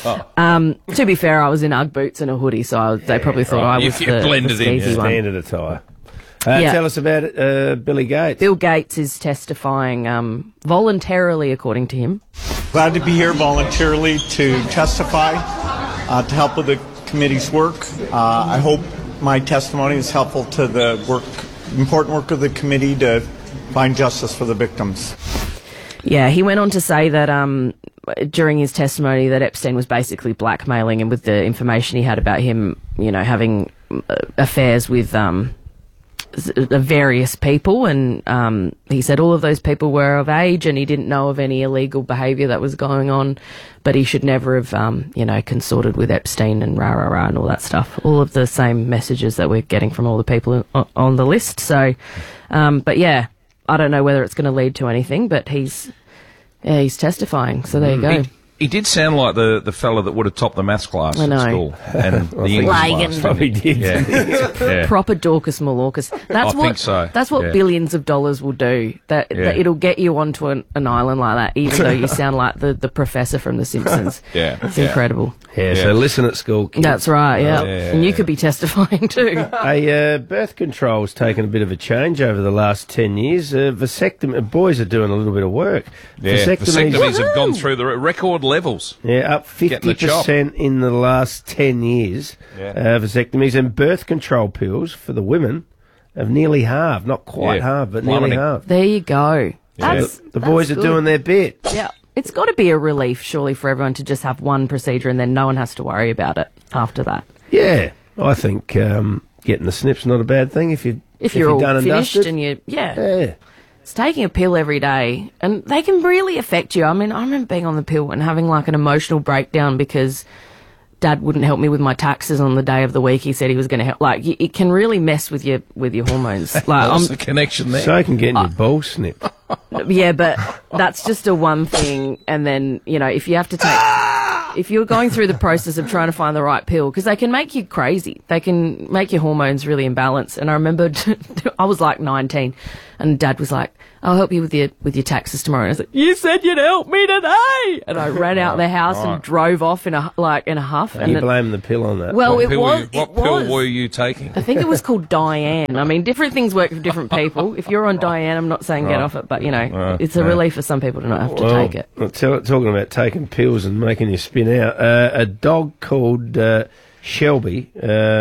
To be fair, I was in Ugg boots and a hoodie, so they probably thought I was the skeezy one. Standard attire. Yeah. Tell us about Billy Gates. Bill Gates is testifying voluntarily, according to him. Glad to be here voluntarily to testify, to help with the committee's work. I hope my testimony is helpful to the important work of the committee to find justice for the victims. Yeah, he went on to say that during his testimony that Epstein was basically blackmailing him with the information he had about him, having affairs with various people, and he said all of those people were of age and he didn't know of any illegal behaviour that was going on, but he should never have consorted with Epstein and rah and all that stuff, all of the same messages that we're getting from all the people on the list. So but yeah, I don't know whether it's going to lead to anything, but he's testifying, so there you go. He did sound like the fella that would have topped the maths class I know. at school and the English class. Probably did. Yeah. Proper Dorcas Malorcas. That's I what, think so. That's what Yeah. billions of dollars will do. That it'll get you onto an island like that, even though you sound like the professor from The Simpsons. It's incredible. Yeah, so listen at school, kids. That's right, yeah. Yeah. And you could be testifying too. Birth control's taken a bit of a change over the last 10 years. Vasectomy, boys are doing a little bit of work. Yeah, vasectomies have gone through the record levels. Yeah, up Getting the chop. 50% in the last 10 years. Vasectomies and birth control pills for the women have nearly halved. Not quite halved, but nearly halved. There you go. The boys are doing their bit. Yeah. It's got to be a relief, surely, for everyone to just have one procedure and then no one has to worry about it after that. Yeah, I think getting the snip's not a bad thing if you're all done and finished dusted. and you, It's taking a pill every day, and they can really affect you. I mean, I remember being on the pill and having like an emotional breakdown because Dad wouldn't help me with my taxes on the day of the week. He said he was going to help. Like, it can really mess with your hormones. Like, What's the connection there? So I can get your ball snipped. Yeah, but that's just a one thing. And then, you know, if you have to take, if you're going through the process of trying to find the right pill, because they can make you crazy. They can make your hormones really imbalanced. And I remember I was like 19 and Dad was like, I'll help you with your taxes tomorrow. And I was like, you said you'd help me today. And I ran out of the house and drove off in a huff. And you blame the pill on that. Well, What it pill was. were you taking? I think it was called Diane. I mean, different things work for different people. If you're on Diane, I'm not saying get off it, but, you know, it's a relief for some people to not have to take it. Talking about taking pills and making you spin out, a dog called Shelby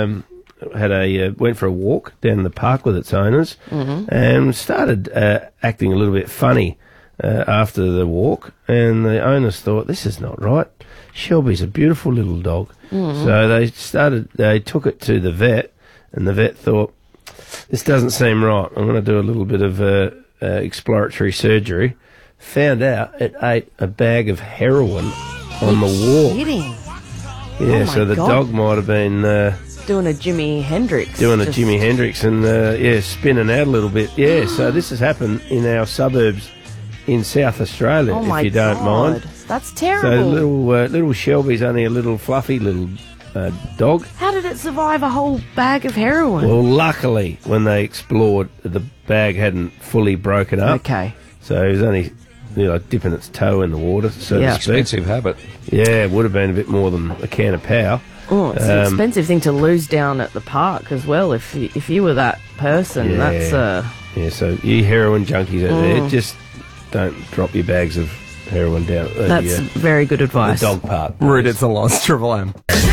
went for a walk down the park with its owners and started acting a little bit funny after the walk, and the owners thought, this is not right. Shelby's a beautiful little dog. So they took it to the vet, and the vet thought, this doesn't seem right. I'm going to do a little bit of exploratory surgery. Found out it ate a bag of heroin on the walk. Kidding. Yeah, Oh so my the God. dog might have been Doing a Jimi Hendrix. doing a Just- Jimi Hendrix and spinning out a little bit. Yeah, so this has happened in our suburbs in South Australia, Oh my if you don't God. mind. That's So terrible. little Shelby's only a little fluffy little dog. How did it survive a whole bag of heroin? Well, luckily, when they explored, the bag hadn't fully broken up. Okay. So it was only dipping its toe in the water, so Yeah. to speak. Expensive habit. Yeah, it would have been a bit more than a can of pow. Oh, it's an expensive thing to lose down at the park as well. If you were that person, Yeah. that's Yeah, so you heroin junkies out there, just don't drop your bags of heroin down at that's very good advice. the dog park. Rude, it's a loss. Triple M.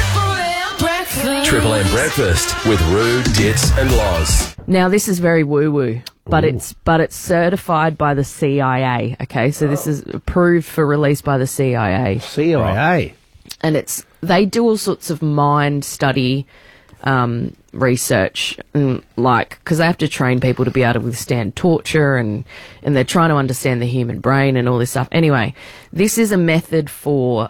Triple M Breakfast with Rude, Dits and Loz. Now this is very woo woo, but it's certified by the CIA. Okay, so this is approved for release by the CIA. CIA, and they do all sorts of mind study. Research, because they have to train people to be able to withstand torture, and they're trying to understand the human brain and all this stuff. Anyway, this is a method for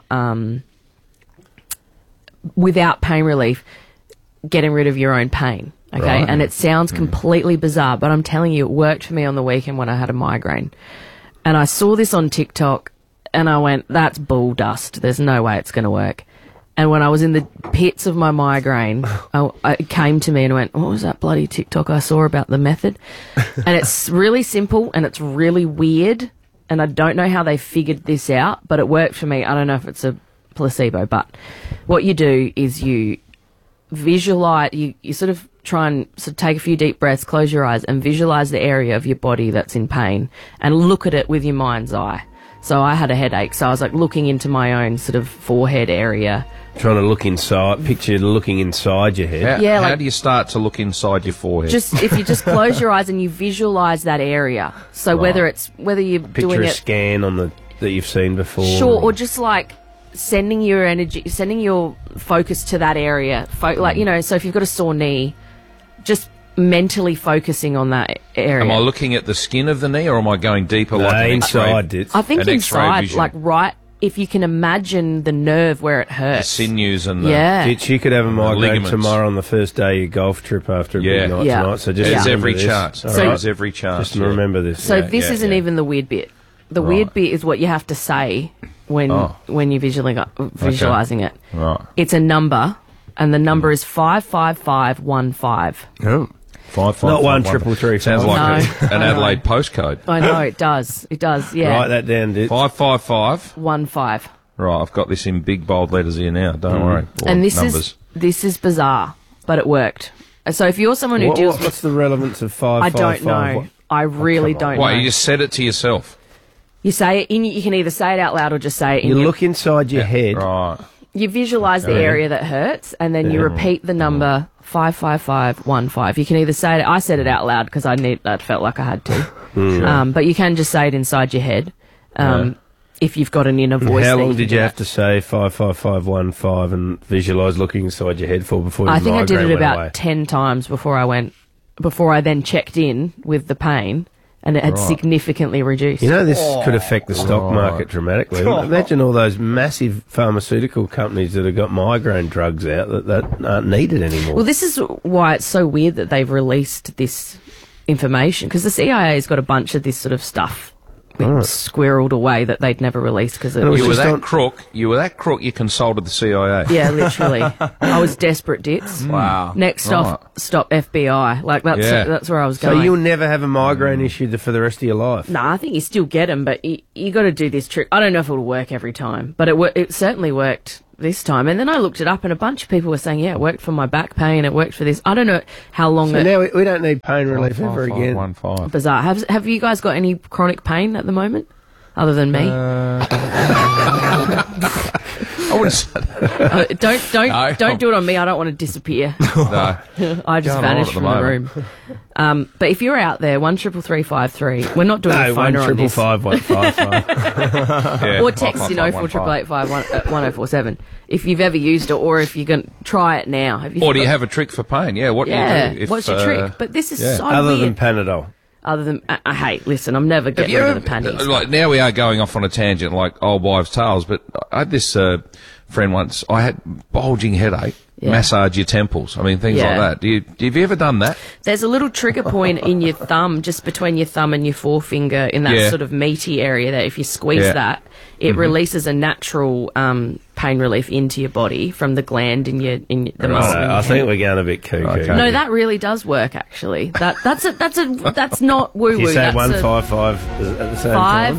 without pain relief, getting rid of your own pain. Okay, Right. and it sounds completely bizarre, but I'm telling you, it worked for me on the weekend when I had a migraine, and I saw this on TikTok, and I went, "That's bull dust. There's no way it's going to work." And when I was in the pits of my migraine, it came to me and went, what was that bloody TikTok I saw about the method? And it's really simple and it's really weird. And I don't know how they figured this out, but it worked for me. I don't know if it's a placebo, but what you do is you visualize, you sort of try and take a few deep breaths, close your eyes and visualize the area of your body that's in pain and look at it with your mind's eye. So I had a headache, so I was like looking into my own sort of forehead area. Trying to look inside, picture looking inside your head. How do you start to look inside your forehead? If you just close your eyes and you visualize that area. So Right. whether you're Picture doing a it scan on that you've seen before. sure, or just like sending your energy, sending your focus to that area. So if you've got a sore knee, just mentally focusing on that area. Am I looking at the skin of the knee, or am I going deeper, No, like an inside, X-ray? I think an X-ray inside, vision? like right, if you can imagine the nerve where it the hurts. sinews and the Yeah. She could have a migraine ligaments. tomorrow on the first day of your golf trip after a big night Yeah. tonight. So just There's remember every this. chance. All There's every chance. Just remember this. So this isn't even the weird bit. The weird bit is what you have to say when you're visualizing it. Right. It's a number, and the number is 55515. Oh. 555. Not 13335. Sounds like No. an Adelaide postcode. I know it does. It does. Yeah. Write that down, dude. 555. 15. Right, I've got this in big bold letters here now. Don't worry. Or And this numbers. is bizarre, but it worked. So if you're someone who deals What's the relevance of I 555? don't know. I really don't Why, know. you just said it to yourself? You say it you can either say it out loud or just say it in You your... look inside your head. Right. You visualise the area that hurts, and then you repeat the number 55515. You can either say it... I said it out loud because I felt like I had to. But you can just say it inside your head if you've got an inner voice. How long did you have to say 55515 and visualise looking inside your head for before your I think I did migraine it went about away? 10 times before I then checked in with the pain, and it had significantly reduced. You know, this could affect the stock market dramatically. Imagine all those massive pharmaceutical companies that have got migraine drugs out that aren't needed anymore. Well, this is why it's so weird that they've released this information, because the CIA's got a bunch of this sort of stuff squirreled away that they'd never released because You were that crook. You consulted the CIA. Yeah, literally. I was desperate, Dits. Wow. Next stop FBI. Like that's where I was going. So you'll never have a migraine issue for the rest of your life? Nah, I think you still get them, but you got to do this trick. I don't know if it'll work every time, but it certainly worked this time. And then I looked it up, and a bunch of people were saying, it worked for my back pain, it worked for this. I don't know how long. So now we don't need pain relief ever again. Bizarre. Have you guys got any chronic pain at the moment, other than me? I would say don't do it on me. I don't want to disappear. No. I just vanish from the room. But if you're out there, 1-333-553. We're not doing a phone on this. 1-555-155. Or text 0488851047 if you've ever used it, or if you can try it now. Or do you have a trick for pain? Yeah, what do you do? What's your trick? But this is so Other weird. than Panadol. Other than, listen, I'm never getting rid of the panties. Like, now we are going off on a tangent like old wives' tales, but I had this friend once. I had bulging headache. Massage your temples. I mean, things like that. Have you ever done that? There's a little trigger point in your thumb, just between your thumb and your forefinger, in that sort of meaty area there. If you squeeze that, it releases a natural pain relief into your body from the gland in the muscle. I think we're going a bit cuckoo. Okay. No, that really does work. Actually, that's not woo woo. You say 155 at the same time.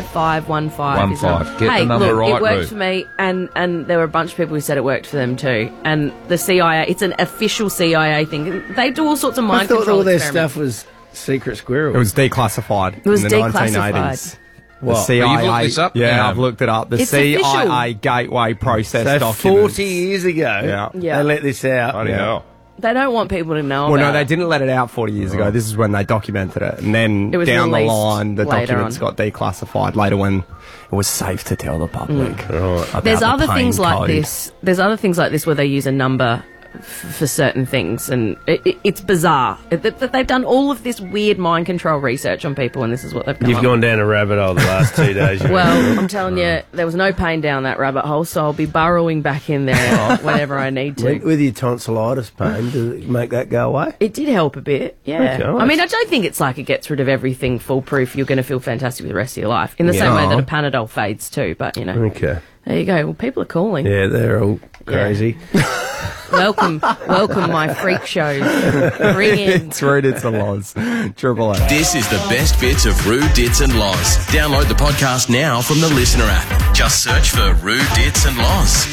55515. Get the number right, it worked Ruth. for me, and there were a bunch of people who said it worked for them too. And the CIA, it's an official CIA thing. They do all sorts of mind control. I thought all their experiments. stuff was secret squirrel. It was declassified. It was in the declassified. 1980s. What? The CIA, You've looked this up? Yeah, I've looked it up. The It's CIA official. Gateway Process So documents. 40 years ago, Yeah. they let this out. Bloody hell. They don't want people to know Well, about no, they it. didn't let it out 40 years ago. This is when they documented it. And then It was down the released line, the later documents on. got declassified later when it was safe to tell the public. About There's the other pain things like code. this. There's other things like this where they use a number for certain things, and it's bizarre. They've done all of this weird mind control research on people, and this is what they've come You've up gone down a rabbit hole the last 2 days. Well, I'm telling you, there was no pain down that rabbit hole, so I'll be burrowing back in there whenever I need to. With your tonsillitis pain, does it make that go away? It did help a bit, yeah. Okay, I mean, I don't think it's like it gets rid of everything foolproof. You're going to feel fantastic with the rest of your life, in the same way that a Panadol fades too. But you know, Okay. there you go. Well, people are calling. Yeah, they're all crazy. Welcome, my freak show. Bring in. It's Rude, it's a Loz. Triple A. This is the best bits of Roo, Dits and Loz. Download the podcast now from the Listener app. Just search for Roo, Dits and Loz.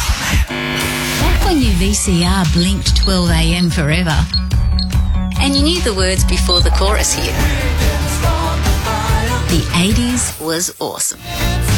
Back when your VCR blinked 12 a.m. forever, and you knew the words before the chorus hit. The 80s was awesome.